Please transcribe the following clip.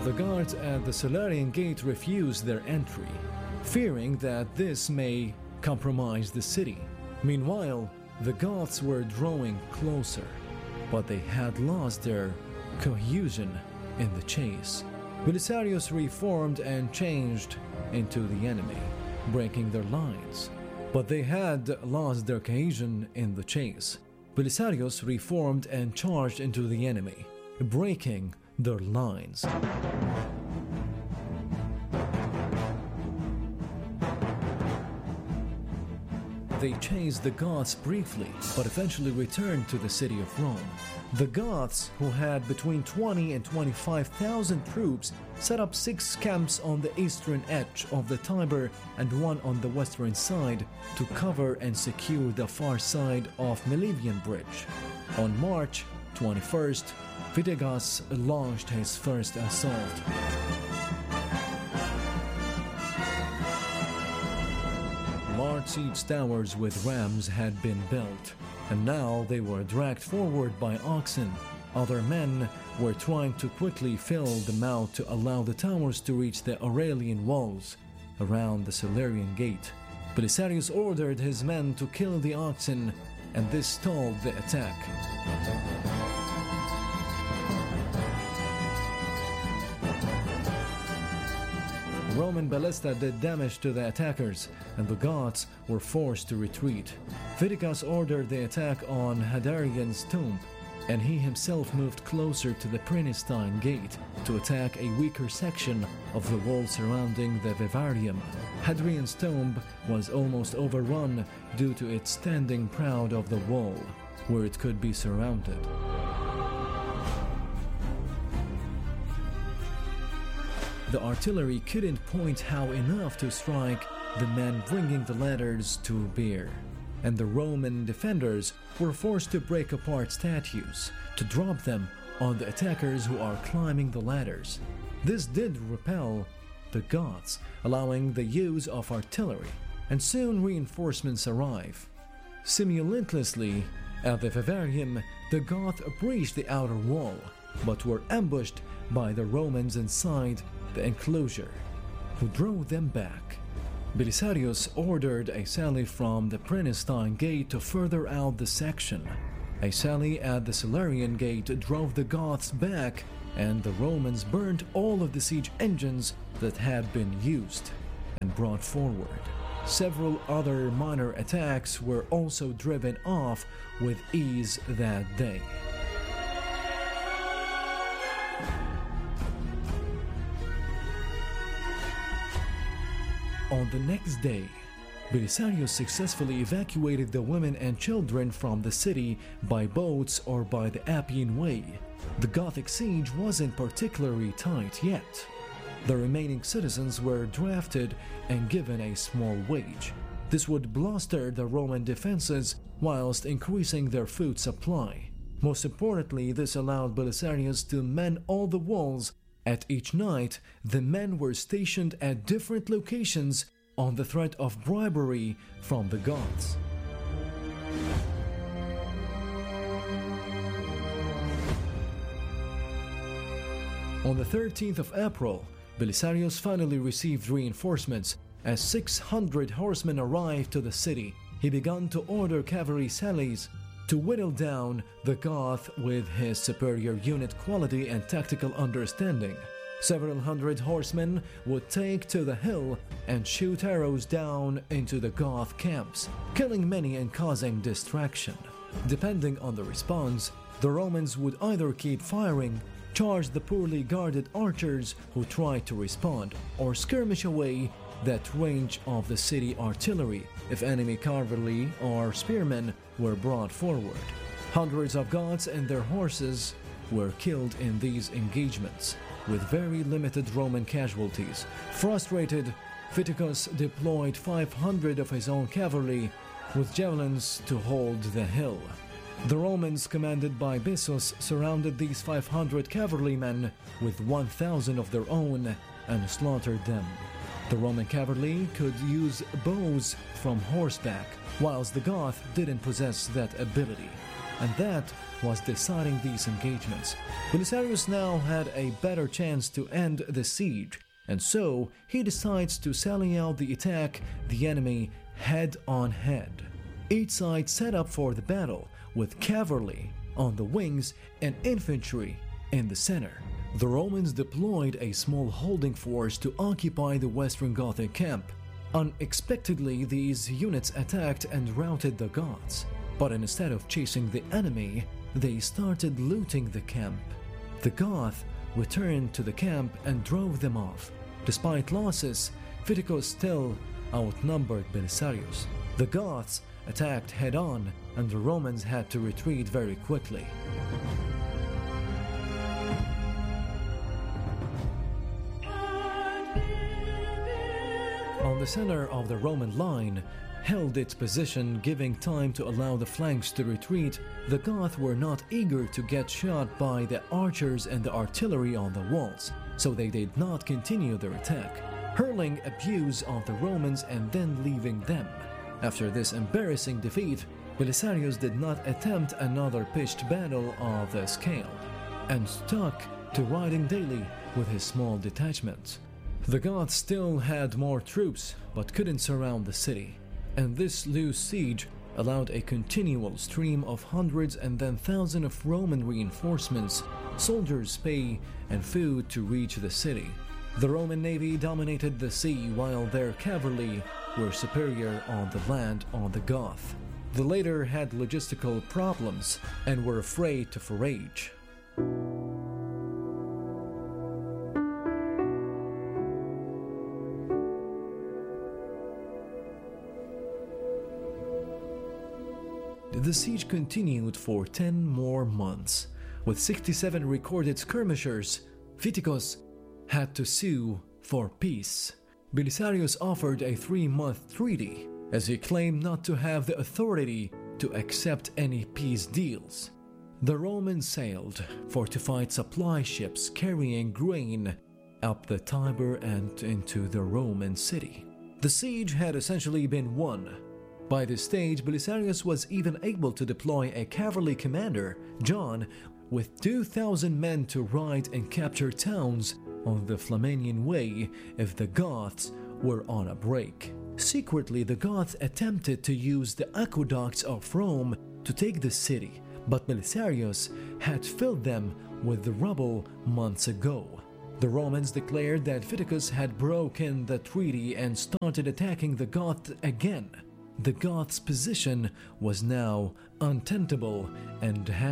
The guards at the Salarian Gate refused their entry, fearing that this may compromise the city. Meanwhile, the Goths were drawing closer, but they had lost their cohesion in the chase. Belisarius reformed and changed into the enemy, breaking their lines. But they had lost their cohesion in the chase. Belisarius reformed and charged into the enemy, breaking their lines. They chased the Goths briefly, but eventually returned to the city of Rome. The Goths, who had between 20 and 25,000 troops, set up 6 camps on the eastern edge of the Tiber and 1 on the western side to cover and secure the far side of Milvian Bridge. On March 21st, Vitigas launched his first assault. Large siege towers with rams had been built, and now they were dragged forward by oxen. Other men were trying to quickly fill them out to allow the towers to reach the Aurelian walls around the Salarian Gate. Belisarius ordered his men to kill the oxen, and this stalled the attack. Roman ballista did damage to the attackers, and the Goths were forced to retreat. Vitigas ordered the attack on Hadrian's tomb, and he himself moved closer to the Praenestine Gate to attack a weaker section of the wall surrounding the Vivarium. Hadrian's tomb was almost overrun due to it standing proud of the wall, where it could be surrounded. The artillery couldn't point how enough to strike the men bringing the ladders to bear, and the Roman defenders were forced to break apart statues to drop them on the attackers who are climbing the ladders. This did repel the Goths, allowing the use of artillery, and soon reinforcements arrive. Simultaneously, at the Vivarium, the Goths breached the outer wall, but were ambushed by the Romans inside the enclosure, who drove them back. Belisarius ordered a sally from the Praenestine Gate to further out the section. A sally at the Salarian Gate drove the Goths back, and the Romans burned all of the siege engines that had been used and brought forward. Several other minor attacks were also driven off with ease that day. On the next day, Belisarius successfully evacuated the women and children from the city by boats or by the Appian Way. The Gothic siege wasn't particularly tight yet. The remaining citizens were drafted and given a small wage. This would bluster the Roman defenses whilst increasing their food supply. Most importantly, this allowed Belisarius to man all the walls. At each night, the men were stationed at different locations on the threat of bribery from the Goths. On the 13th of April, Belisarius finally received reinforcements. As 600 horsemen arrived to the city, he began to order cavalry sallies to whittle down the Goth with his superior unit quality and tactical understanding. Several hundred horsemen would take to the hill and shoot arrows down into the Goth camps, killing many and causing distraction. Depending on the response, the Romans would either keep firing, charge the poorly guarded archers who tried to respond, or skirmish away that range of the city artillery if enemy cavalry or spearmen were brought forward. Hundreds of Goths and their horses were killed in these engagements, with very limited Roman casualties. Frustrated, Vitigas deployed 500 of his own cavalry with javelins to hold the hill. The Romans, commanded by Bessus, surrounded these 500 cavalrymen with 1,000 of their own and slaughtered them. The Roman cavalry could use bows from horseback, whilst the Goth didn't possess that ability. and that was deciding these engagements. Belisarius now had a better chance to end the siege, and so he decides to sally out the attack the enemy head on head. Each side set up for the battle with cavalry on the wings and infantry in the center. The Romans deployed a small holding force to occupy the Western Gothic camp. Unexpectedly, these units attacked and routed the Goths, but instead of chasing the enemy, they started looting the camp. The Goths returned to the camp and drove them off. Despite losses, Viticus still outnumbered Belisarius. The Goths attacked head-on, and the Romans had to retreat very quickly. On the center of the Roman line held its position, giving time to allow the flanks to retreat. The Goths were not eager to get shot by the archers and the artillery on the walls, so they did not continue their attack, hurling abuse of the Romans and then leaving them. After this embarrassing defeat, Belisarius did not attempt another pitched battle of the scale, and stuck to riding daily with his small detachments. The Goths still had more troops, but couldn't surround the city, and this loose siege allowed a continual stream of hundreds and then thousands of Roman reinforcements, soldiers' pay, and food to reach the city. The Roman navy dominated the sea while their cavalry were superior on the land on the Goths. The latter had logistical problems and were afraid to forage. The siege continued for 10 more months. With 67 recorded skirmishers, Viticus had to sue for peace. Belisarius offered a 3-month treaty, as he claimed not to have the authority to accept any peace deals. The Romans sailed fortified supply ships carrying grain up the Tiber and into the Roman city. The siege had essentially been won. By this stage, Belisarius was even able to deploy a cavalry commander, John, with 2,000 men to ride and capture towns on the Flaminian Way if the Goths were on a break. Secretly, the Goths attempted to use the aqueducts of Rome to take the city, but Belisarius had filled them with the rubble months ago. The Romans declared that Viticus had broken the treaty and started attacking the Goths again. The Goths' position was now untenable and had